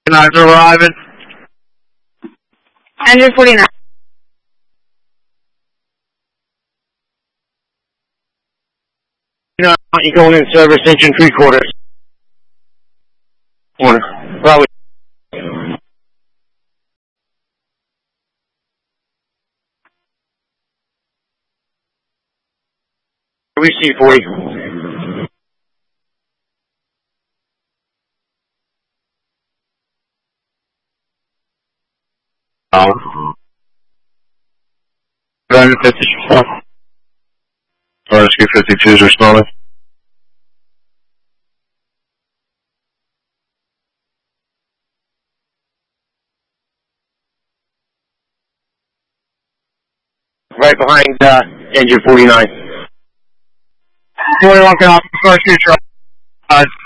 49's arriving. Engine 49. You're going in service, engine 3/4. Corner. Probably. We see 40. Rescue 52 is responding. Right behind engine 49. 41 can off the first future.